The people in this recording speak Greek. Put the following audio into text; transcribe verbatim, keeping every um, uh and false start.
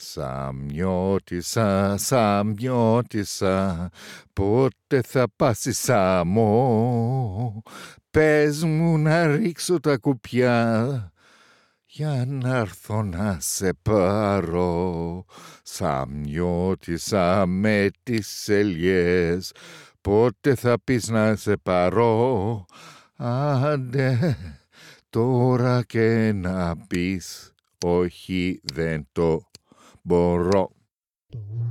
Σαμιώτισσα, Σαμιώτισσα, πότε θα πας στη Σάμο? Πες μου να ρίξω τα κουπιά για να έρθω να σε πάρω. Σαμιώτισσα με τις ελιές, πότε θα πεις να σε πάρω? Άντε τώρα και να πεις όχι, δεν το μπορώ.